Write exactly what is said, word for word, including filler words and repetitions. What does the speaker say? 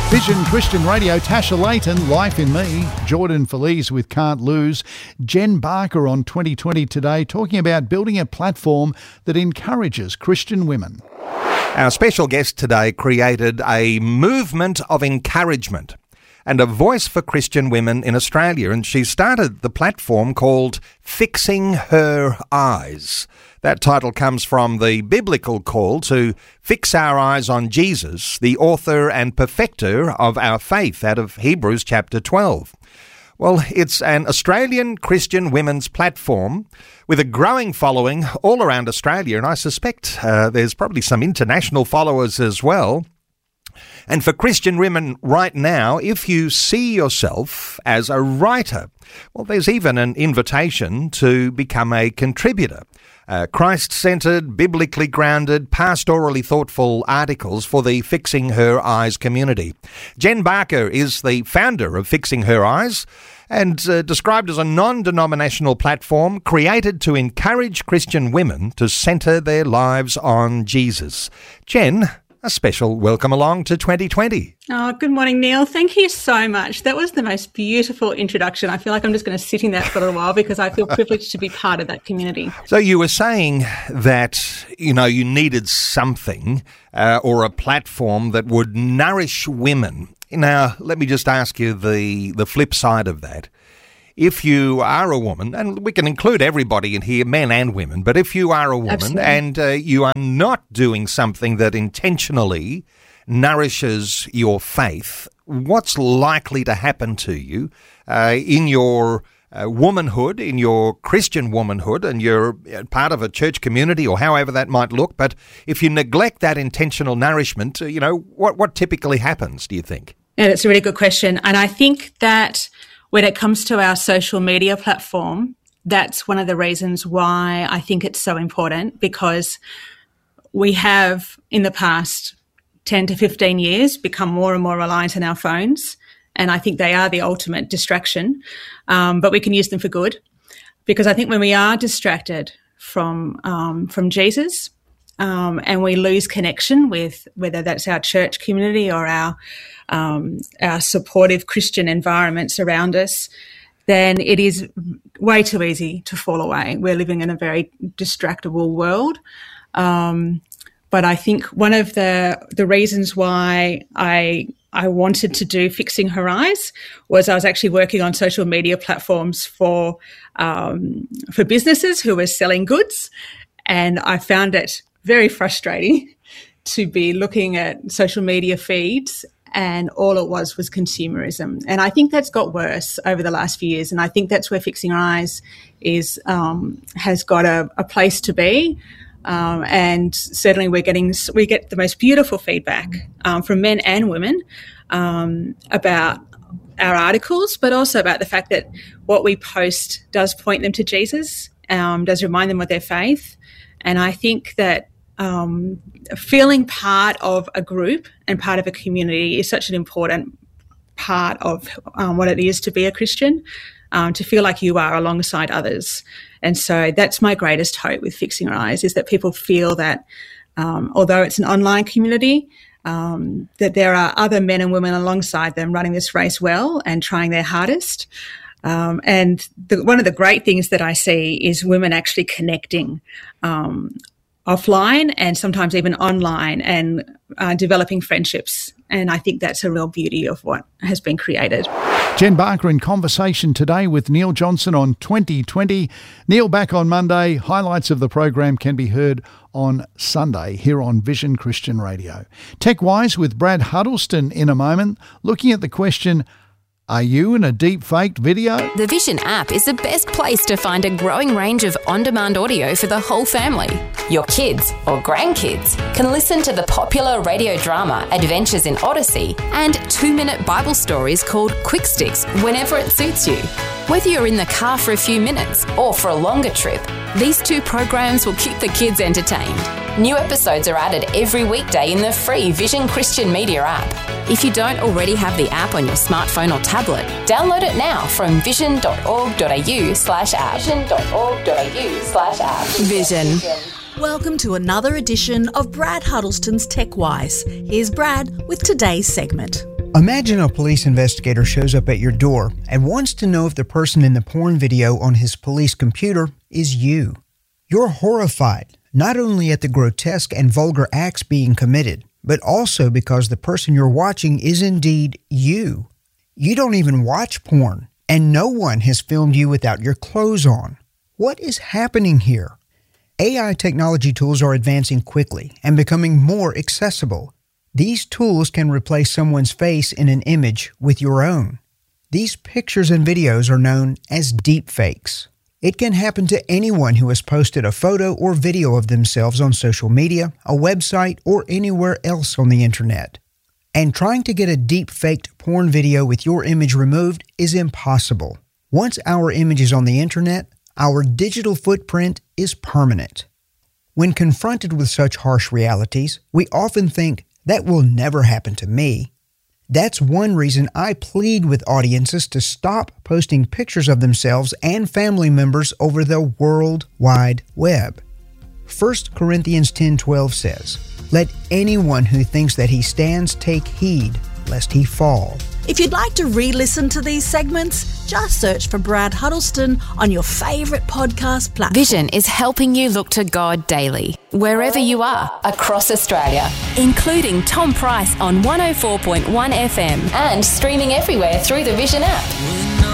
Vision Christian Radio, Tasha Layton, Life in Me, Jordan Feliz with Can't Lose, Jen Barker on twenty twenty Today, talking about building a platform that encourages Christian women. Our special guest today created a movement of encouragement and a voice for Christian women in Australia, and she started the platform called Fixing Her Eyes. That title comes from the biblical call to fix our eyes on Jesus, the author and perfecter of our faith, out of Hebrews chapter twelve. Well, it's an Australian Christian women's platform with a growing following all around Australia, and I suspect uh, there's probably some international followers as well. And for Christian women right now, if you see yourself as a writer, well, there's even an invitation to become a contributor. Uh, Christ-centred, biblically grounded, pastorally thoughtful articles for the Fixing Her Eyes community. Jen Barker is the founder of Fixing Her Eyes and uh, described as a non-denominational platform created to encourage Christian women to centre their lives on Jesus. Jen, a special welcome along to twenty twenty. Oh, good morning, Neil. Thank you so much. That was the most beautiful introduction. I feel like I'm just going to sit in that for a little while because I feel privileged to be part of that community. So you were saying that, you know, you needed something uh, or a platform that would nourish women. Now, let me just ask you the, the flip side of that. If you are a woman, and we can include everybody in here, men and women, but if you are a woman Absolutely. and uh, you are not doing something that intentionally nourishes your faith, what's likely to happen to you uh, in your uh, womanhood, in your Christian womanhood, and you're part of a church community or however that might look, but if you neglect that intentional nourishment, uh, you know, what, what typically happens, do you think? Yeah, that's a really good question. And I think that when it comes to our social media platform, that's one of the reasons why I think it's so important, because we have in the past ten to fifteen years become more and more reliant on our phones, and I think they are the ultimate distraction, um, but we can use them for good, because I think when we are distracted from um, from Jesus um, and we lose connection with whether that's our church community or our Um, our supportive Christian environments around us, then it is way too easy to fall away. We're living in a very distractible world. Um, but I think one of the the reasons why I I wanted to do Fixing Her Eyes was I was actually working on social media platforms for um, for businesses who were selling goods, and I found it very frustrating to be looking at social media feeds and all it was was consumerism. And I think that's got worse over the last few years. And I think that's where Fixing Her Eyes is um, has got a, a place to be. Um, and certainly we're getting we get the most beautiful feedback um, from men and women um, about our articles, but also about the fact that what we post does point them to Jesus, um, does remind them of their faith. And I think that Um, feeling part of a group and part of a community is such an important part of um, what it is to be a Christian, um, to feel like you are alongside others. And so that's my greatest hope with Fixing Her Eyes, is that people feel that um, although it's an online community, um, that there are other men and women alongside them running this race well and trying their hardest. Um, and the, one of the great things that I see is women actually connecting um offline and sometimes even online, and uh, developing friendships. And I think that's a real beauty of what has been created. Jen Barker in conversation today with Neil Johnson on twenty twenty. Neil back on Monday. Highlights of the program can be heard on Sunday here on Vision Christian Radio. TechWise with Brad Huddleston in a moment, looking at the question, are you in a deep-faked video? The Vision app is the best place to find a growing range of on-demand audio for the whole family. Your kids or grandkids can listen to the popular radio drama Adventures in Odyssey and two-minute Bible stories called Quick Sticks whenever it suits you. Whether you're in the car for a few minutes or for a longer trip, these two programs will keep the kids entertained. New episodes are added every weekday in the free Vision Christian Media app. If you don't already have the app on your smartphone or tablet, download it now from vision.org.au slash app. vision.org.au slash app. Vision. Welcome to another edition of Brad Huddleston's TechWise. Here's Brad with today's segment. Imagine a police investigator shows up at your door and wants to know if the person in the porn video on his police computer is you. You're horrified, not only at the grotesque and vulgar acts being committed, but also because the person you're watching is indeed you. You don't even watch porn, and no one has filmed you without your clothes on. What is happening here? A I technology tools are advancing quickly and becoming more accessible. These tools can replace someone's face in an image with your own. These pictures and videos are known as deepfakes. It can happen to anyone who has posted a photo or video of themselves on social media, a website, or anywhere else on the internet. And trying to get a deep-faked porn video with your image removed is impossible. Once our image is on the internet, our digital footprint is permanent. When confronted with such harsh realities, we often think, that will never happen to me. That's one reason I plead with audiences to stop posting pictures of themselves and family members over the World Wide Web. First Corinthians ten twelve says, "Let anyone who thinks that he stands take heed, lest he fall." If you'd like to re-listen to these segments, just search for Brad Huddleston on your favourite podcast platform. Vision is helping you look to God daily, wherever you are, across Australia, including Tom Price on one oh four point one F M and streaming everywhere through the Vision app.